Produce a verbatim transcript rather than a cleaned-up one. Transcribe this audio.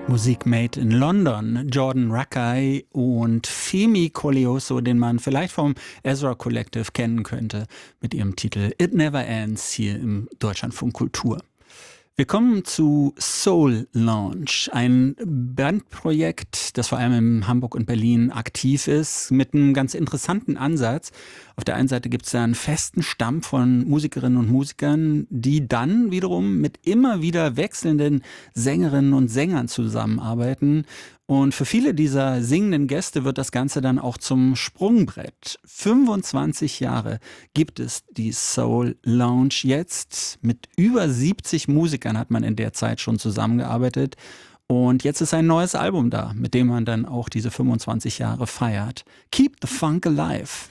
Musik made in London. Jordan Rakei und Femi Koleoso, den man vielleicht vom Ezra Collective kennen könnte, mit ihrem Titel It Never Ends hier im Deutschlandfunk Kultur. Wir kommen zu Soul Lounge, ein Bandprojekt, das vor allem in Hamburg und Berlin aktiv ist, mit einem ganz interessanten Ansatz. Auf der einen Seite gibt es da einen festen Stamm von Musikerinnen und Musikern, die dann wiederum mit immer wieder wechselnden Sängerinnen und Sängern zusammenarbeiten. Und für viele dieser singenden Gäste wird das Ganze dann auch zum Sprungbrett. fünfundzwanzig Jahre gibt es die Soul Lounge jetzt. Mit über siebzig Musikern hat man in der Zeit schon zusammengearbeitet. Und jetzt ist ein neues Album da, mit dem man dann auch diese fünfundzwanzig Jahre feiert. Keep the Funk Alive.